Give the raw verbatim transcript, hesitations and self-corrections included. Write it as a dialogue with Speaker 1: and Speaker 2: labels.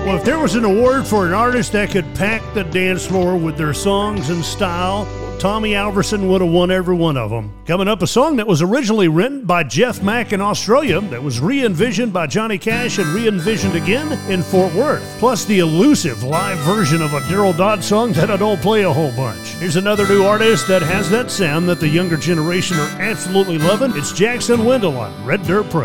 Speaker 1: Well, if there was an award for an artist that could pack the dance floor with their songs and style, Tommy Alverson would have won every one of them. Coming up, a song that was originally written by Jeff Mack in Australia that was re-envisioned by Johnny Cash and re-envisioned again in Fort Worth. Plus the elusive live version of a Daryl Dodd song that I don't play a whole bunch. Here's another new artist that has that sound that the younger generation are absolutely loving. It's Jackson Wendell on Red Dirt Pro.